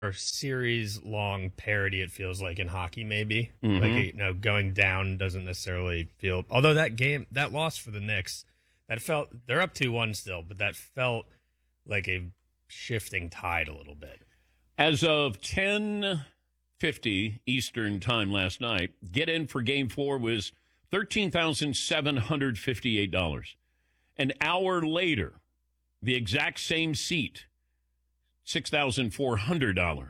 or series-long parody, it feels like in hockey, maybe. Mm-hmm. Like, going down doesn't necessarily feel... Although that loss for the Knicks, that felt... They're up 2-1 still, but that felt like a shifting tide a little bit. As of 10:50 Eastern time last night, get in for Game 4 was $13,758. An hour later, the exact same seat, $6,400.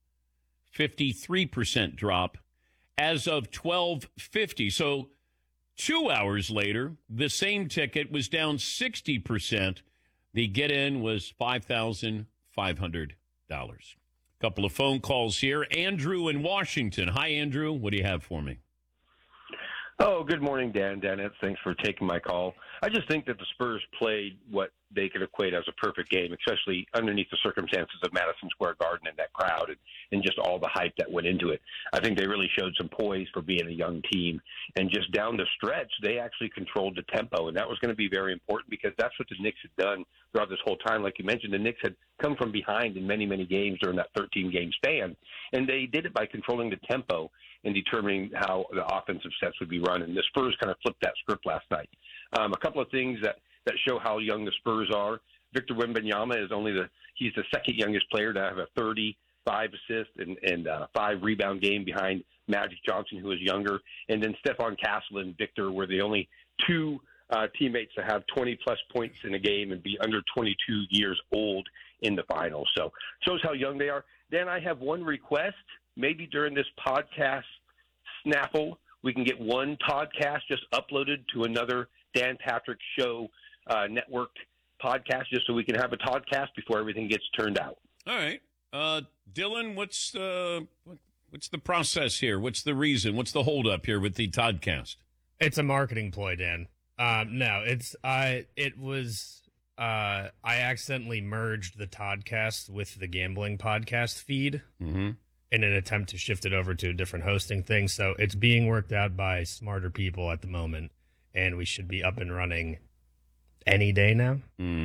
53% drop as of 12:50. So 2 hours later, the same ticket was down 60%. The get-in was $5,500. Couple of phone calls here. Andrew in Washington. Hi, Andrew. What do you have for me? Oh, good morning, Dan. Dennis, thanks for taking my call. I just think that the Spurs played what they could equate as a perfect game, especially underneath the circumstances of Madison Square Garden and that crowd and just all the hype that went into it. I think they really showed some poise for being a young team. And just down the stretch, they actually controlled the tempo, and that was going to be very important because that's what the Knicks had done throughout this whole time. Like you mentioned, the Knicks had come from behind in many, many games during that 13-game span, and they did it by controlling the tempo and determining how the offensive sets would be run. And the Spurs kind of flipped that script last night. A couple of things that show how young the Spurs are. Victor Wembanyama is he's the second youngest player to have a 35 assist and 5 rebound game behind Magic Johnson, who is younger. And then Stephon Castle and Victor were the only two teammates to have 20-plus points in a game and be under 22 years old in the finals. So shows how young they are. Then I have one request. Maybe during this podcast snaffle, we can get one podcast just uploaded to another Dan Patrick Show networked podcast, just so we can have a Toddcast before everything gets turned out. All right. Dylan, what's the process here? What's the reason? What's the holdup here with the Toddcast? It's a marketing ploy, Dan. No, I accidentally merged the Toddcast with the gambling podcast feed. Mm-hmm. In an attempt to shift it over to a different hosting thing. So it's being worked out by smarter people at the moment, and we should be up and running any day now.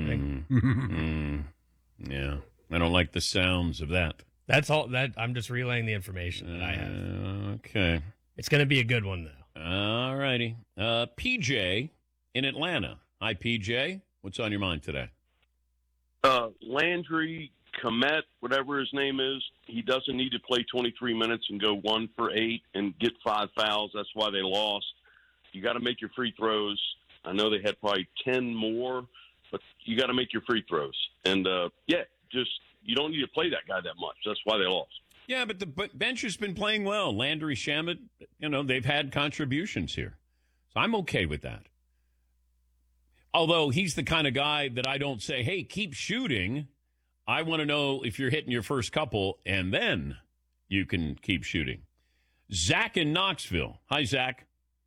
Yeah. I don't like the sounds of that. That's all. That I'm just relaying the information that I have. Okay. It's going to be a good one, though. All righty. PJ in Atlanta. Hi, PJ. What's on your mind today? Landry Komet, whatever his name is, he doesn't need to play 23 minutes and go 1 for 8 and get 5 fouls. That's why they lost. You got to make your free throws. I know they had probably 10 more, but you got to make your free throws. And, you don't need to play that guy that much. That's why they lost. Yeah, but the bench has been playing well. Landry Shamet, they've had contributions here. So I'm okay with that. Although he's the kind of guy that I don't say, hey, keep shooting. I want to know if you're hitting your first couple, and then you can keep shooting. Zach in Knoxville. Hi, Zach.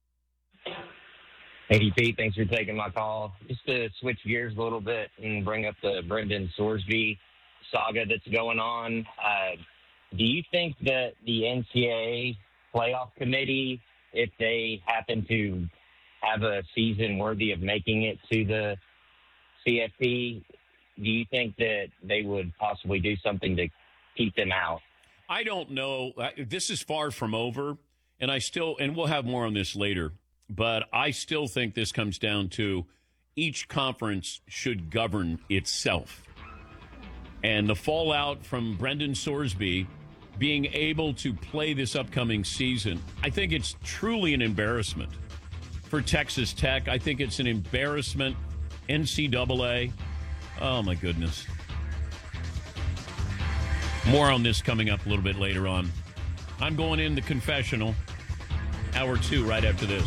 Hey, Pete. Thanks for taking my call. Just to switch gears a little bit and bring up the Brendan Sorsby saga that's going on. Do you think that the NCAA playoff committee, if they happen to have a season worthy of making it to the CFP, do you think that they would possibly do something to keep them out? I don't know. This is far from over, and we'll have more on this later, but I still think this comes down to each conference should govern itself. And the fallout from Brendan Sorsby being able to play this upcoming season, I think it's truly an embarrassment for Texas Tech. I think it's an embarrassment, NCAA. Oh, my goodness. More on this coming up a little bit later on. I'm going in the confessional. Hour 2 right after this.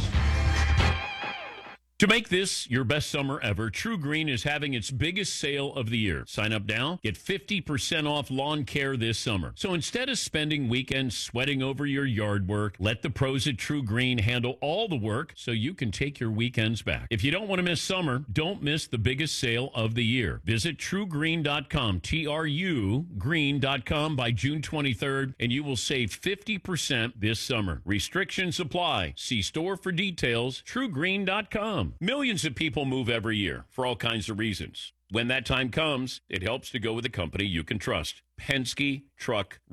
To make this your best summer ever, True Green is having its biggest sale of the year. Sign up now, get 50% off lawn care this summer. So instead of spending weekends sweating over your yard work, let the pros at True Green handle all the work so you can take your weekends back. If you don't want to miss summer, don't miss the biggest sale of the year. Visit truegreen.com, TRU green.com by June 23rd, and you will save 50% this summer. Restrictions apply. See store for details, truegreen.com. Millions of people move every year for all kinds of reasons. When that time comes, it helps to go with a company you can trust. Penske Truck